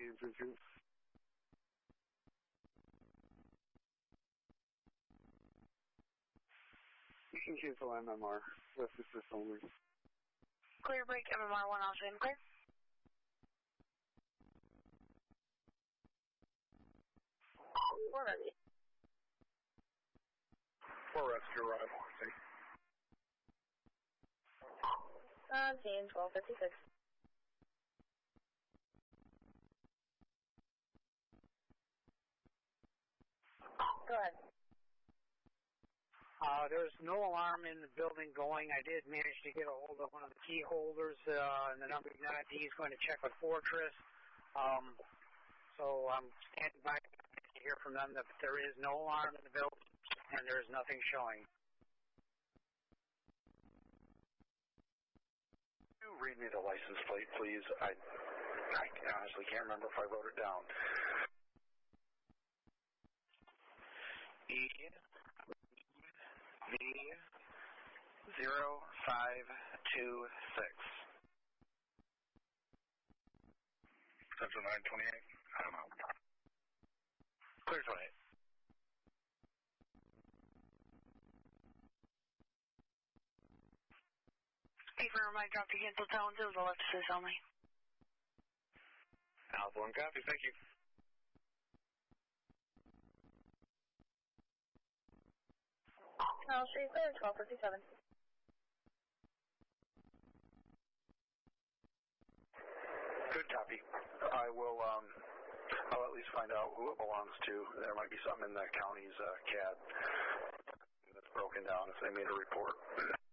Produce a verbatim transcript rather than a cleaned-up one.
Bluetooth. You can cancel M M R with assist only. Clear break, M M R one also in clear. Four rescue. Four rescue arrival, I think. Uh, team twelve fifty-six. Go ahead. Uh, there's no alarm in the building going. I did manage to get a hold of one of the key holders, uh, and the number nine D is going to check with Fortress. Um, so I'm standing by to hear from them that there is no alarm in the building and there is nothing showing. Can you read me the license plate, please? I, I honestly can't remember if I wrote it down. E V zero five two six. Central nine twenty-eight. I don't know. Clear twenty-eight. Hey, for my drop to cancel tones, it was a left assist only. Alpha one copy, thank you. I'll street clear, twelve fifty-seven. Good copy. I will, um, I'll at least find out who it belongs to. There might be something in the county's uh, C A D that's broken down if they made a report.